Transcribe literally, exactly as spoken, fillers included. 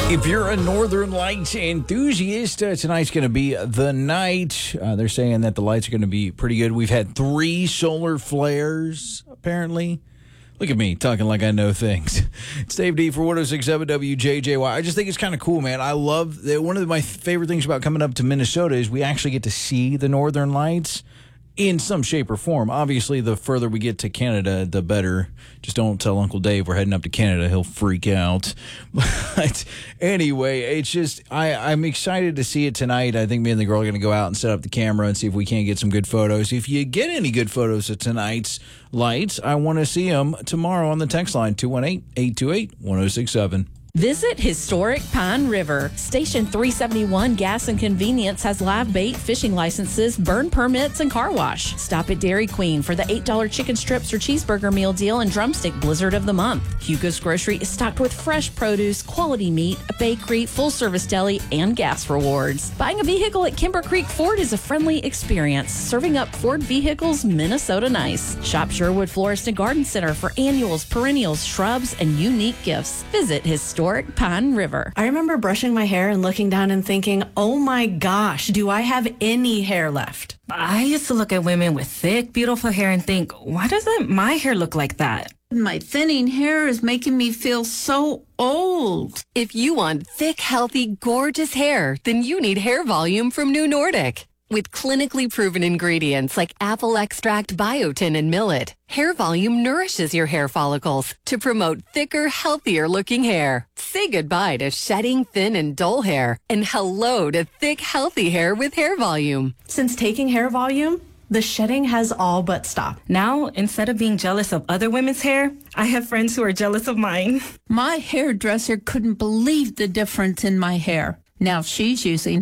If you're a Northern Lights enthusiast, uh, tonight's going to be the night. Uh, they're saying that the lights are going to be pretty good. We've had three solar flares, apparently. Look at me, talking like I know things. It's Dave D for one oh six point seven W J J Y. I just think it's kind of cool, man. I love that. One of my favorite things about coming up to Minnesota is we actually get to see the Northern Lights in some shape or form. Obviously, the further we get to Canada, the better. Just don't tell Uncle Dave we're heading up to Canada. He'll freak out. But anyway, it's just, I, I'm excited to see it tonight. I think me and the girl are going to go out and set up the camera and see if we can't get some good photos. If you get any good photos of tonight's lights, I want to see them tomorrow on the text line, two one eight, eight two eight, one oh six seven. Visit Historic Pine River. Station three seventy-one Gas and Convenience has live bait, fishing licenses, burn permits, and car wash. Stop at Dairy Queen for the eight dollar chicken strips or cheeseburger meal deal and drumstick blizzard of the month. Hugo's Grocery is stocked with fresh produce, quality meat, a bakery, full-service deli, and gas rewards. Buying a vehicle at Kimber Creek Ford is a friendly experience, serving up Ford vehicles Minnesota nice. Shop Sherwood Florist and Garden Center for annuals, perennials, shrubs, and unique gifts. Visit Historic Pine River. I remember brushing my hair and looking down and thinking, oh my gosh, do I have any hair left? I used to look at women with thick, beautiful hair and think, why doesn't my hair look like that? My thinning hair is making me feel so old. If you want thick, healthy, gorgeous hair, then you need Hair Volume from New Nordic. With clinically proven ingredients like apple extract, biotin, and millet, Hair Volume nourishes your hair follicles to promote thicker, healthier-looking hair. Say goodbye to shedding, thin, and dull hair, and hello to thick, healthy hair with Hair Volume. Since taking Hair Volume, the shedding has all but stopped. Now, instead of being jealous of other women's hair, I have friends who are jealous of mine. My hairdresser couldn't believe the difference in my hair. Now she's using